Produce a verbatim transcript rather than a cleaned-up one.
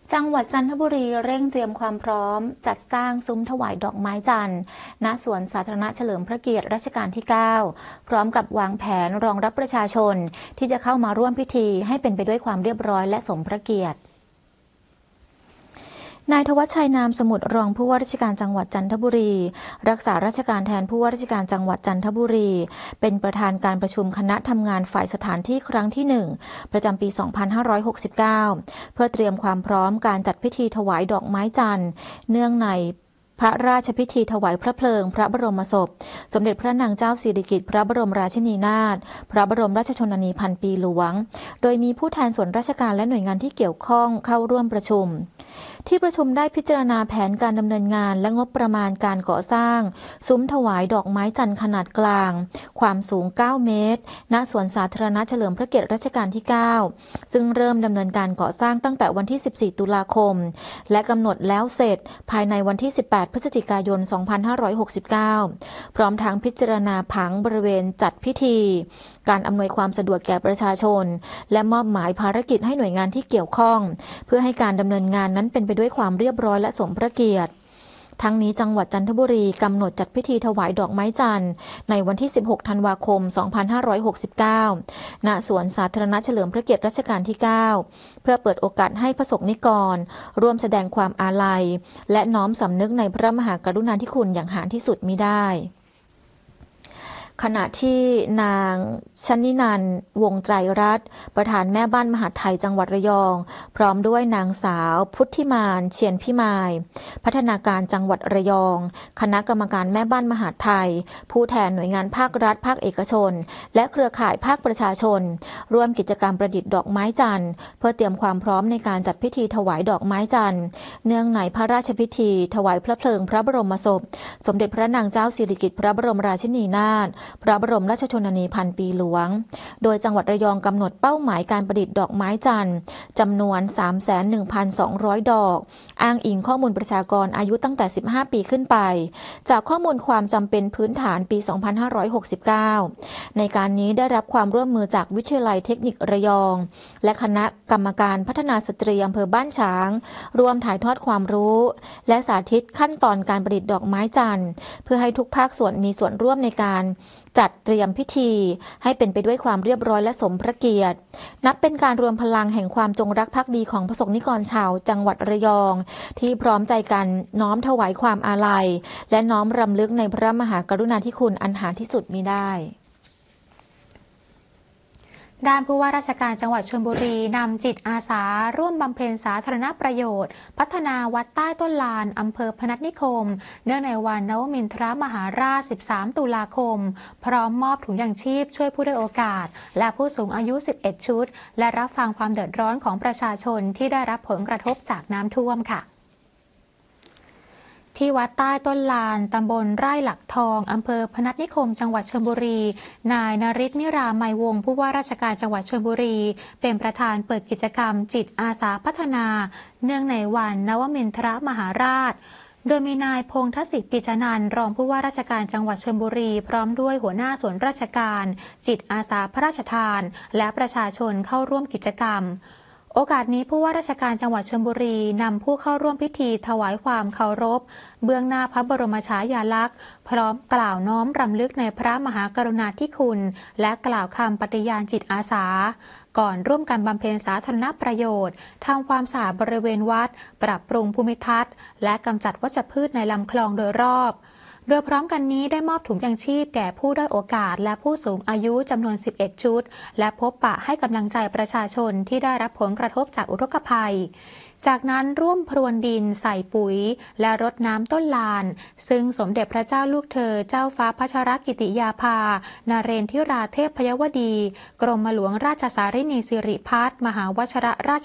จังหวัดจันทบุรีเร่งเตรียมความพร้อมจัดสร้างซุ้มถวายดอกไม้จันทร์ณสวนสาธารณะเฉลิมพระเกียรติรัชกาลที่ เก้า พร้อมกับวางแผนรองรับประชาชนที่จะเข้ามาร่วมพิธีให้เป็นไปด้วยความเรียบร้อยและสมพระเกียรตินายธวัชชัยนามสมุทรรองผู้ว่าราชการจังหวัดจันทบุรีรักษาราชการแทนผู้ว่าราชการจังหวัดจันทบุรีเป็นประธานการประชุมคณะทำงานฝ่ายสถานที่ครั้งที่หนึ่งประจำปี สองพันห้าร้อยหกสิบเก้า เพื่อเตรียมความพร้อมการจัดพิธีถวายดอกไม้จันทร์เนื่องในพระราชพิธีถวายพระเพลิงพระบรมศพสมเด็จพระนางเจ้าสิริกิติ์พระบรมราชินีนาถพระบรมราชชนนีพันปีหลวงโดยมีผู้แทนส่วนราชการและหน่วยงานที่เกี่ยวข้องเข้าร่วมประชุมที่ประชุมได้พิจารณาแผนการดำเนินงานและงบประมาณการก่อสร้างซุ้มถวายดอกไม้จันทร์ขนาดกลางความสูงเก้าเมตรณสวนสาธารณะเฉลิมพระเกียรติรัชกาลที่ เก้า ซึ่งเริ่มดำเนินการก่อสร้างตั้งแต่วันที่สิบสี่ตุลาคมและกำหนดแล้วเสร็จภายในวันที่สิบแปดพฤศจิกายนสองพันห้าร้อยหกสิบเก้าพร้อมทั้งพิจารณาผังบริเวณจัดพิธีการอำนวยความสะดวกแก่ประชาชนและมอบหมายภารกิจให้หน่วยงานที่เกี่ยวข้องเพื่อให้การดำเนินงานนั้นเป็นไปด้วยความเรียบร้อยและสมพระเกียรติทั้งนี้จังหวัดจันทบุรีกำหนดจัดพิธีถวายดอกไม้จันทร์ในวันที่สิบหกธันวาคมสองพันห้าร้อยหกสิบเก้าณสวนสาธารณะเฉลิมพระเกียรติรัชกาลที่ เก้า เพื่อเปิดโอกาสให้พระสงฆ์นิกรร่วมแสดงความอาลัยและน้อมสำนึกในพระมหากรุณาธิคุณอย่างหาที่สุดมิได้ขณะที่นางชนินันท์วงไตรรัตน์ประธานแม่บ้านมหาดไทยจังหวัดระยองพร้อมด้วยนางสาวพุทธิมานเชียนพิมายพัฒนาการจังหวัดระยองคณะกรรมการแม่บ้านมหาดไทยผู้แทนหน่วยงานภาครัฐภาคเอกชนและเครือข่ายภาคประชาชนร่วมกิจกรรมประดิษฐ์ดอกไม้จันทร์เพื่อเตรียมความพร้อมในการจัดพิธีถวายดอกไม้จันทร์เนื่องในพระราชพิธีถวายพระเพลิงพระบรมศพสมเด็จพระนางเจ้าสิริกิติ์พระบรมราชินีนาถพระบรมราชชนนีพันปีหลวงโดยจังหวัดระยองกำหนดเป้าหมายการประดิษฐ์ดอกไม้จันทร์จำนวน สามแสนหนึ่งพันสองร้อย ดอกอ้างอิงข้อมูลประชากรอายุตั้งแต่สิบห้าปีขึ้นไปจากข้อมูลความจำเป็นพื้นฐานปี สองพันห้าร้อยหกสิบเก้า ในการนี้ได้รับความร่วมมือจากวิทยาลัยเทคนิคระยองและคณะกรรมการพัฒนาสตรีอำเภอบ้านฉางร่วมถ่ายทอดความรู้และสาธิตขั้นตอนการประดิษฐ์ดอกไม้จันทร์เพื่อให้ทุกภาคส่วนมีส่วนร่วมในการจัดเตรียมพิธีให้เป็นไปด้วยความเรียบร้อยและสมพระเกียรตินับเป็นการรวมพลังแห่งความจงรักภักดีของประสบนิกรชาวจังหวัดระยองที่พร้อมใจกันน้อมถวายความอาลัยและน้อมรำลึกในพระมหากรุณาธิคุณอันหาที่สุดมิได้ด้านผู้ว่าราชการจังหวัดชลบุรีนำจิตอาสาร่วมบำเพ็ญสาธารณประโยชน์พัฒนาวัดใต้ต้นลานอำเภอพนัสนิคมเนื่องในวันนวมินทรมหาราชสิบสามตุลาคมพร้อมมอบถุงยางชีพช่วยผู้ด้อยโอกาสและผู้สูงอายุสิบเอ็ดชุดและรับฟังความเดือดร้อนของประชาชนที่ได้รับผลกระทบจากน้ำท่วมค่ะที่วัดใต้ต้นลานตำบลไร่หลักทองอำเภอพนัสนิคมจังหวัดชลบุรีนายนฤทธิ์นิรามัยวงศ์ผู้ว่าราชการจังหวัดชลบุรีเป็นประธานเปิดกิจกรรมจิตอาสาพัฒนาเนื่องในวันนวมินทรมหาราชโดยมีนายพงษ์ทศิษย์ปิจนันท์รองผู้ว่าราชการจังหวัดชลบุรีพร้อมด้วยหัวหน้าส่วนราชการจิตอาสาพระราชทานและประชาชนเข้าร่วมกิจกรรมโอกาสนี้ผู้ว่าราชการจังหวัดชลบุรีนำผู้เข้าร่วมพิธีถวายความเคารพเบื้องหน้าพระบรมฉายาลักษณ์พร้อมกล่าวน้อมรำลึกในพระมหากรุณาธิคุณและกล่าวคำปฏิญาณจิตอาสาก่อนร่วมกันบำเพ็ญสาธารณประโยชน์ทำความสะอาดบริเวณวัดปรับปรุงภูมิทัศน์และกำจัดวัชพืชในลำคลองโดยรอบโดยพร้อมกันนี้ได้มอบถุงยางชีพแก่ผู้ด้อยโอกาสและผู้สูงอายุจำนวนสิบเอ็ดชุดและพบปะให้กำลังใจประชาชนที่ได้รับผลกระทบจากอุทกภัยจากนั้นร่วมพรวนดินใส่ปุ๋ยและรดน้ำต้นลานซึ่งสมเด็จพระเจ้าลูกเธอเจ้าฟ้าพัชรกิติยาภานเรนทิราเทพพยวดีกรมหลวงราชสารินีสิริพัฒน์มหาวชิรราช